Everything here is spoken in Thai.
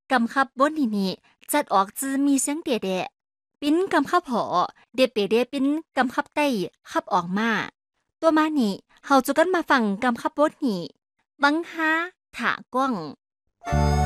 กำคับบนนี่จัดออกจือมีเสียงเดะเดะปิ้นกำคับหอเดะเปเดะปิ้นกำคับใต้คับออกมาตัวมานี่เฮาจะกันมาฟังกำคับบนนี่บังฮาถากว้าง